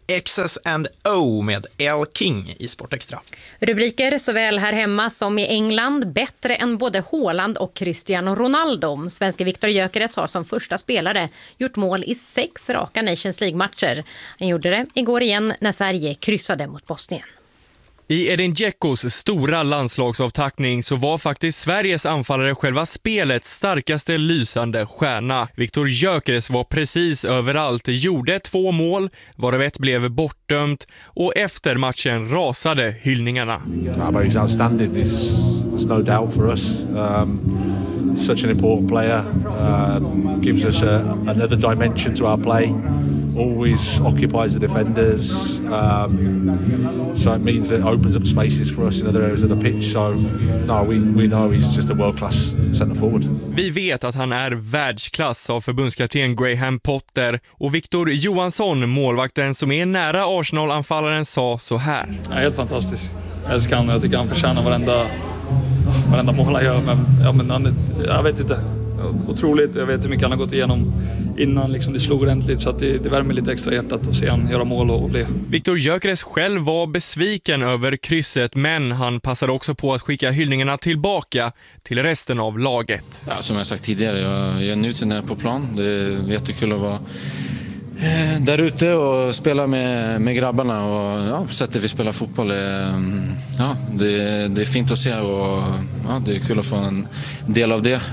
XS&O med L. King i Sportextra. Rubriker såväl här hemma som i England. Bättre än både Haaland och Cristiano Ronaldo. Svenska Viktor Gyökeres har som första spelare gjort mål i 6 raka Nations League-matcher. Han gjorde det igår igen när Sverige kryssade mot Bosnien. I Edin Dzekos stora landslagsavtackning så var faktiskt Sveriges anfallare själva spelets starkaste lysande stjärna. Viktor Gyökeres var precis överallt, gjorde 2 mål, varav ett blev bortdömt och efter matchen rasade hyllningarna. He's outstanding. There's no doubt for us. Such an important player. Gives us another dimension to our play. Always occupies the defenders, so it means that it opens up spaces for us in other areas of the pitch. So no, we know he's just a world-class centre forward. Vi vet att han är världsklass, av förbundskapten Graham Potter, och Victor Johansson, målvakten som är nära Arsenal-anfallaren, sa så här. Ja, helt fantastisk. Jag älskar han och jag tycker han förtjänar varenda mål han gör, men jag vet inte. Otroligt, jag vet hur mycket han har gått igenom innan liksom det slog ordentligt, så att det värmer lite extra hjärtat att se han göra mål och le. Viktor Gyökeres själv var besviken över krysset, men han passade också på att skicka hyllningarna tillbaka till resten av laget. Ja, som jag sagt tidigare, jag njuter när jag är på plan. Det är jättekul att vara där ute och spela med grabbarna, och sättet vi spelar fotboll det är fint att se, och det är kul att få en del av det,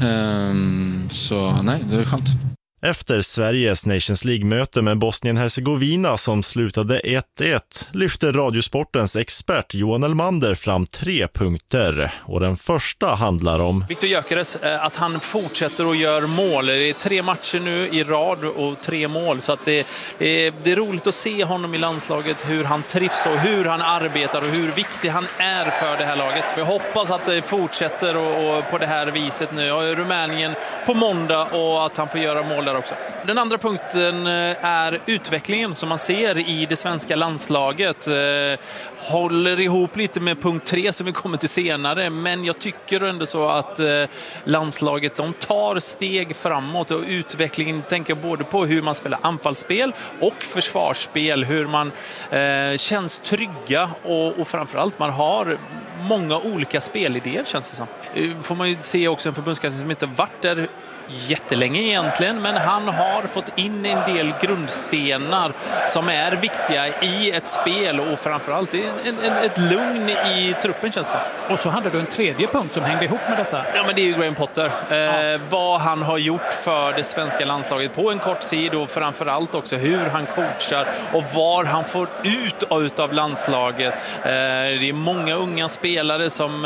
så nej, det är skönt. Efter Sveriges Nations League-möte med Bosnien-Herzegovina som slutade 1-1 lyfter Radiosportens expert Johan Elmander fram 3 punkter. Och den första handlar om Viktor Gyökeres, att han fortsätter och gör mål. Det är 3 matcher nu i rad och 3 mål. Så att det är roligt att se honom i landslaget, hur han trivs och hur han arbetar och hur viktig han är för det här laget. Jag hoppas att det fortsätter och på det här viset nu. Rumänien på måndag, och att han får göra mål också. Den andra punkten är utvecklingen som man ser i det svenska landslaget. Håller ihop lite med punkt 3 som vi kommer till senare, men jag tycker ändå så att landslaget, de tar steg framåt, och utvecklingen tänker både på hur man spelar anfallsspel och försvarsspel, hur man känns trygga, och framförallt man har många olika spelidéer, känns det som. Får man ju se också en förbundskapten som inte varit där jättelänge egentligen, men han har fått in en del grundstenar som är viktiga i ett spel, och framförallt ett lugn i truppen, känns det. Och så hade du en tredje punkt som hängde ihop med detta. Ja, men det är ju Graham Potter. Vad han har gjort för det svenska landslaget på en kort tid, och framförallt också hur han coachar och vad han får ut av landslaget. Det är många unga spelare som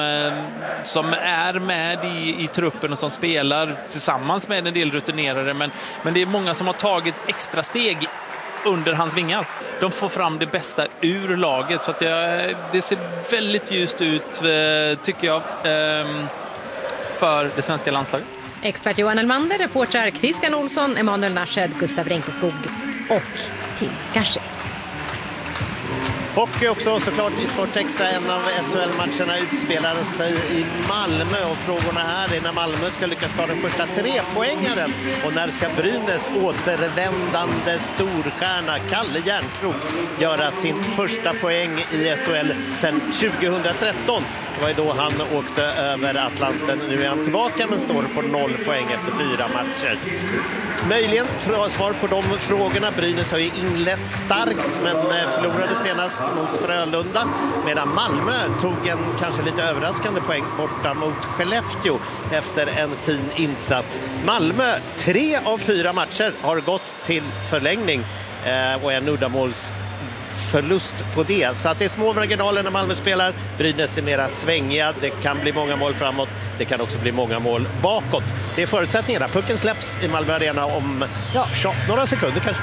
är med i truppen och som spelar tillsammans med en del rutinerare, men det är många som har tagit extra steg under hans vingar. De får fram det bästa ur laget, så att det ser väldigt ljust ut, tycker jag, för det svenska landslaget. Expert Johan Elmander, reportrar Christian Olsson, Emanuel Narshed, Gustav Renkeskog och Tim Gashi. Hockey också såklart i Sportextra. En av SHL-matcherna utspelar sig i Malmö, och frågorna här är när Malmö ska lyckas ta den första 3-poängaren, och när ska Brynäs återvändande storstjärna Kalle Järnkrok göra sin första poäng i SHL sedan 2013. Det var ju då han åkte över Atlanten. Nu är han tillbaka, men står på 0 poäng efter 4 matcher. Möjligen för svar på de frågorna. Brynäs har ju inlett starkt, men förlorade senast mot Frölunda, medan Malmö tog en kanske lite överraskande poäng borta mot Skellefteå efter en fin insats. Malmö, 3 av 4 matcher har gått till förlängning, och en uddamåls förlust på det. Så att det är små marginaler när Malmö spelar. Brynäs är mera svängiga. Det kan bli många mål framåt. Det kan också bli många mål bakåt. Det är förutsättningarna. Pucken släpps i Malmö Arena om några sekunder kanske.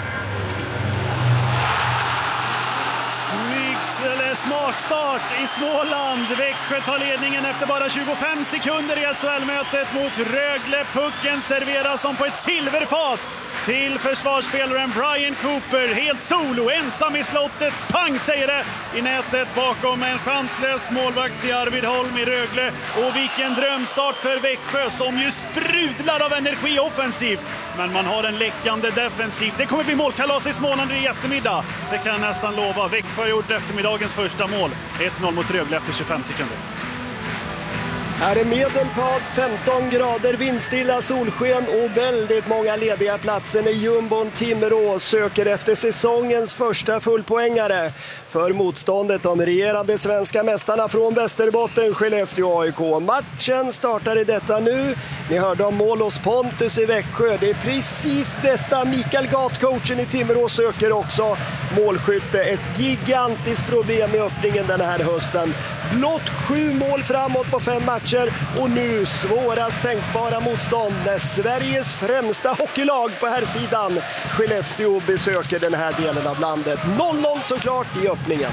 Smakstart i Småland. Växjö tar ledningen efter bara 25 sekunder i SHL-mötet mot Rögle. Pucken serveras som på ett silverfat till försvarsspelaren Brian Cooper. Helt solo, ensam i slottet. Pang säger det i nätet bakom en chanslös målvakt i Arvid Holm i Rögle. Och vilken drömstart för Växjö som ju sprudlar av energi offensivt. Men man har en läckande defensiv. Det kommer bli målkalas i Småland i eftermiddag. Det kan jag nästan lova. Växjö har gjort eftermiddagens första mål. 1-0 mot Rögle efter 25 sekunder. Här är medelpad, 15 grader, vindstilla solsken och väldigt många lediga platser när jumbon Timrå söker efter säsongens första fullpoängare. För motståndet de regerande svenska mästarna från Västerbotten, Skellefteå AIK. Matchen startar i detta nu. Ni hörde om mål hos Pontus i Växjö. Det är precis detta Mikael Gat, coachen i Timrå, söker också. Målskytte, ett gigantiskt problem i öppningen den här hösten. Blott 7 mål framåt på 5 matcher och nu svårast tänkbara motstånd när Sveriges främsta hockeylag på här sidan, Skellefteå, besöker den här delen av landet. 0-0 såklart i öppningen.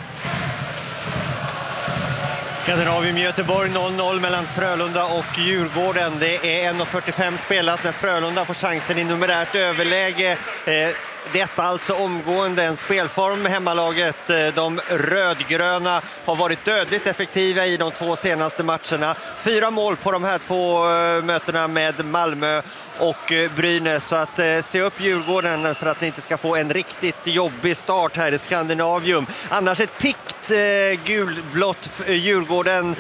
Skandinavium Göteborg 0-0 mellan Frölunda och Djurgården. Det är 1:45 spelat när Frölunda får chansen i numerärt överläge. Detta alltså omgående en spelform. Hemmalaget, de rödgröna, har varit dödligt effektiva i de 2 senaste matcherna. 4 mål på de här 2 mötena med Malmö och Brynäs. Så att se upp Djurgården för att ni inte ska få en riktigt jobbig start här i Skandinavium. Annars ett pikt gulblått Djurgården.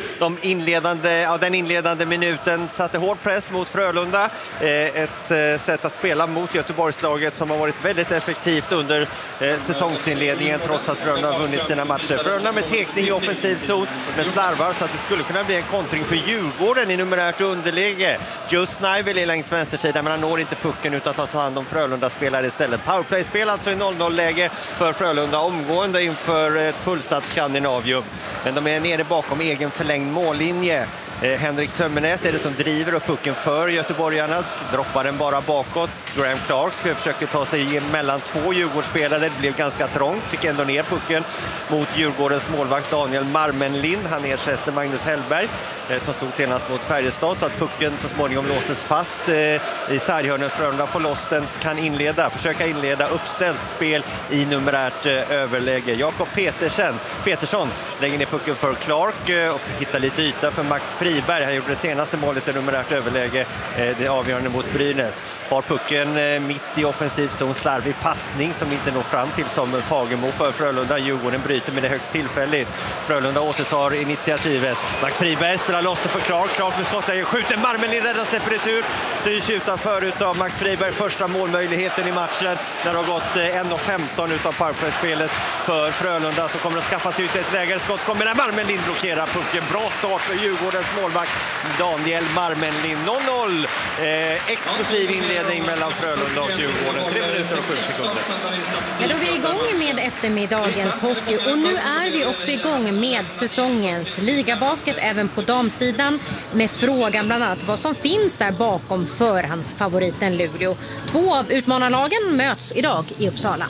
Den inledande minuten satte hård press mot Frölunda. Ett sätt att spela mot Göteborgslaget som har varit väldigt effektivt under säsongsinledningen trots att Frölunda har vunnit sina matcher. Frölunda med tekning i offensiv zon men slarvar så att det skulle kunna bli en kontring för Djurgården i numerärt underläge. Just Snaivel är längs vänstersidan men han når inte pucken utan tar sig hand om Frölunda-spelare istället. Powerplay-spel alltså i 0-0-läge för Frölunda omgående inför ett fullsatt Skandinavium. Men de är nere bakom egen förlängd mållinje. Henrik Tömmernes är det som driver upp pucken för göteborgarna. Droppar den bara bakåt. Graham Clark försöker ta sig mellan 2 Djurgårdsspelare. Det blev ganska trångt. Fick ändå ner pucken mot Djurgårdens målvakt Daniel Marmenlind. Han ersätter Magnus Hellberg som stod senast mot Färjestad så att pucken så småningom låses fast i sarghörnen. Frölunda får loss den, kan försöka inleda uppställt spel i numerärt överläge. Jakob Petersson lägger ner pucken för Clark och hittar lite yta för Max Friberg. Han gjorde det senaste målet i numerärt överläge, det avgörande mot Brynäs. Har pucken mitt i offensiv zon, slarvig passning som inte når fram till som Fagemo för Frölunda. Djurgården bryter med det högst tillfälligt. Frölunda återtar initiativet. Max Friberg spelar loss för Clark. Clark med skottläge, skjuter Marmelin, räddar, släpper retur. Styrs utanför utav Max Friberg. Första målmöjligheten i matchen när det har gått 1:15 utav powerplay-spelet för Frölunda så kommer det att skaffa sig ut ett läge. Skott kommer när Marmelin blockerar pucken. Bra start för Djurgårdens målvakt Daniel Marmenlind. 0-0. Explosiv inledning mellan Frölunda och Djurgården. 3 minuter och 7 sekunder. Ja, då är vi igång med eftermiddagens hockey och nu är vi också igång med säsongens ligabasket även på damsidan med frågan bland annat vad som finns där bakom förhandsfavoriten Luleå. 2 av utmanarlagen möts idag i Uppsala.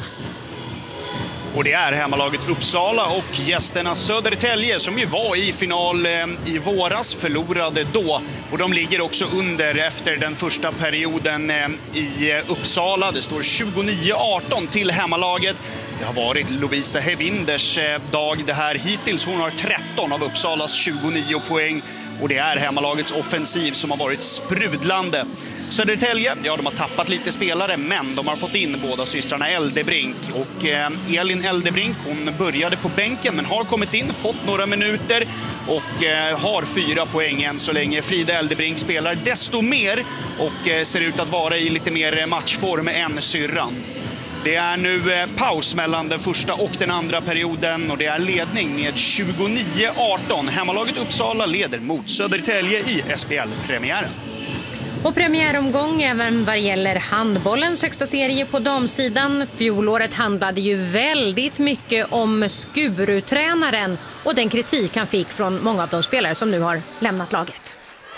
Och det är hemmalaget Uppsala och gästerna Södertälje som ju var i final i våras, förlorade då. Och de ligger också under efter den första perioden i Uppsala. Det står 29-18 till hemmalaget. Det har varit Lovisa Hevinders dag det här hittills. Hon har 13 av Uppsalas 29 poäng. Och det är hemmalagets offensiv som har varit sprudlande. Södertälje, ja, de har tappat lite spelare men de har fått in båda systrarna Eldebrink. Och Elin Eldebrink, hon började på bänken men har kommit in, fått några minuter och har 4 poäng än så länge. Frida Eldebrink spelar desto mer och ser ut att vara i lite mer matchform än syrran. Det är nu paus mellan den första och den andra perioden och det är ledning med 29-18. Hemmalaget Uppsala leder mot Södertälje i SPL-premiären. Och premiäromgång även vad gäller handbollens högsta serie på damsidan. Fjolåret handlade ju väldigt mycket om Skuru-tränaren och den kritik han fick från många av de spelare som nu har lämnat laget.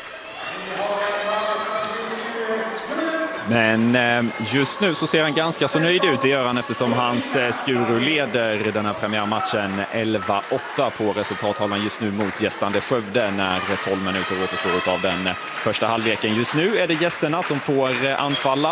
Men just nu så ser han ganska så nöjd ut, det gör han eftersom hans Skuru leder den här premiärmatchen 11-8 på resultattavlan just nu mot gästande Skövde när 12 minuter återstår av den första halvleken. Just nu är det gästerna som får anfalla.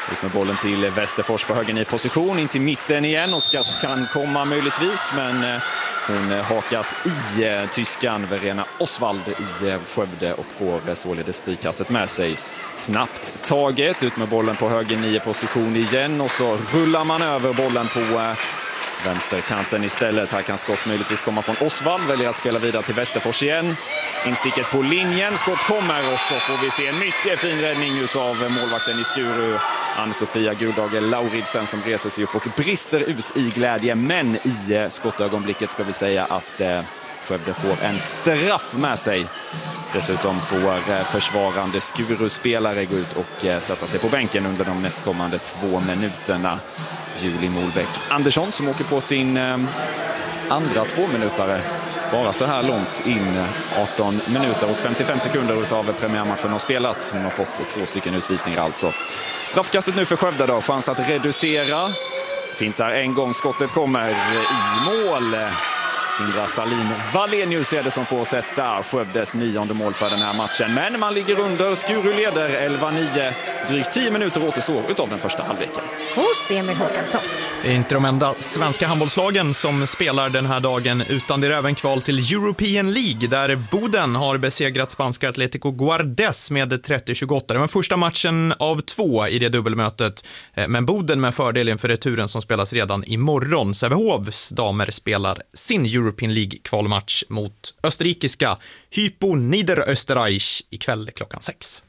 Ut med bollen till Västerfors på höger i position, in till mitten igen. Oskar kan komma möjligtvis, men hon hakas i tyskan Verena Oswald i Skövde och får således frikastet med sig. Snabbt taget, ut med bollen på höger i position igen och så rullar man över bollen på vänsterkanten istället. Här kan skott möjligtvis komma från Oswald. Väljer att spela vidare till Västerfors igen. Insticket på linjen. Skott kommer och så får vi se en mycket fin räddning utav målvakten i Skuru. Ann-Sofia Guldhage Lauridsen som reser sig upp och brister ut i glädje. Men i skottögonblicket ska vi säga att Skövde får en straff med sig. Dessutom får försvarande Skuru-spelare gå ut och sätta sig på bänken under de nästkommande 2 minuterna. Julie Molbäck Andersson som åker på sin andra 2-minutare bara så här långt in. 18 minuter och 55 sekunder utav premiärmatchen har spelats. Hon har fått 2 stycken utvisningar alltså. Straffkastet nu för Skövde då. Chans att reducera. Fintar en gång, skottet kommer i mål. Tindra Salin Wallenius är det som får sätta Skövdes 9:e mål för den här matchen. Men man ligger under, Skuru leder 11-9. Drygt 10 minuter återstår utav den första halvleken. Hos Emil Håkansson. Det är inte de enda svenska handbollslagen som spelar den här dagen, utan det är även kval till European League där Boden har besegrat spanska Atlético Guardes med 30-28. Det var första matchen av 2 i det dubbelmötet, men Boden med fördel inför returen som spelas redan imorgon. Sävehofs damer spelar sin European League-kvalmatch mot österrikiska Hypo Niederösterreich ikväll klockan 6.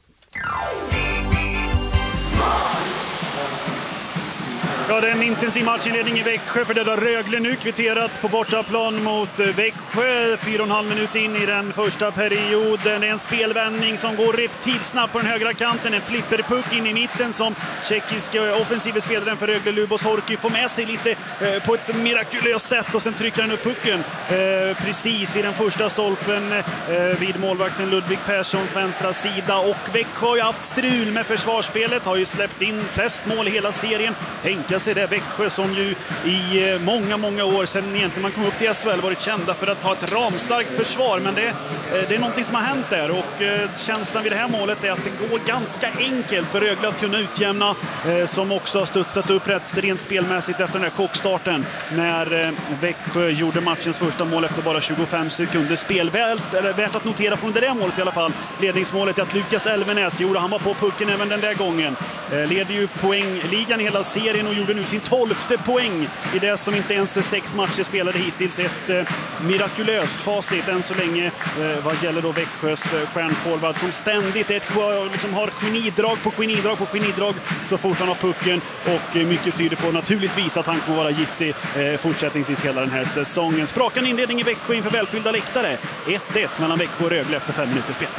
Ja, det är en intensiv matchinledning i Växjö för det har Rögle nu kvitterat på bortaplan mot Växjö. 4,5 minuter in i den första perioden. Det är en spelvändning som går tidsnabbt på den högra kanten. En flipperpuck in i mitten som tjeckiska offensiva spelaren för Rögle Lubos Horky får med sig lite på ett mirakulöst sätt och sen trycker han upp pucken precis vid den första stolpen vid målvakten Ludvig Perssons vänstra sida. Och Växjö har ju haft strul med försvarsspelet, har ju släppt in flest mål i hela serien. Tänka sig det, Växjö som ju i många år sedan egentligen man kom upp till SHL varit kända för att ha ett ramstarkt försvar, men det är någonting som har hänt där och känslan vid det här målet är att det går ganska enkelt för Rögle att kunna utjämna, som också har studsat upp rätt rent spelmässigt efter den här chockstarten när Växjö gjorde matchens första mål efter bara 25 sekunder spel. Värt att notera från det där målet i alla fall, ledningsmålet är att Lukas Elvenäs gjorde, han var på pucken även den där gången, leder ju poängligan i hela serien och gjorde nu sin 12:e poäng i det som inte ens är 6 matcher spelade hittills. Ett mirakulöst facit än så länge vad gäller då Växjös stjärnforward som ständigt liksom har genidrag så fort han har pucken, och mycket tyder på naturligtvis att han kommer vara giftig fortsättningsvis hela den här säsongen. Sprakande inledning i Växjö inför välfyllda läktare. 1-1 mellan Växjö och Rögle efter 5 minuter spel.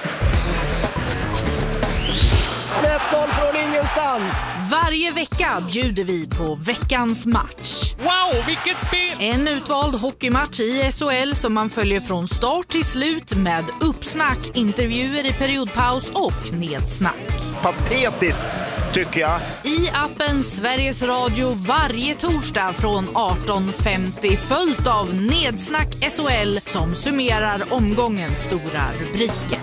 1-0 från ingenstans. Varje vecka bjuder vi på veckans match. Wow, vilket spel! En utvald hockeymatch i SHL som man följer från start till slut med uppsnack, intervjuer i periodpaus och nedsnack. Patetiskt tycker jag. I appen Sveriges Radio varje torsdag från 18.50 följt av Nedsnack SHL som summerar omgångens stora rubriker.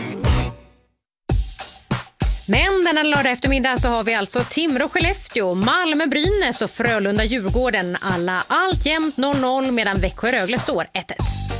Men denna lördag eftermiddag så har vi alltså Timrå-Skellefteå, Malmö-Brynäs och Frölunda-Djurgården. Alla alltjämt 0-0 medan Växjö-Rögle står 1-1.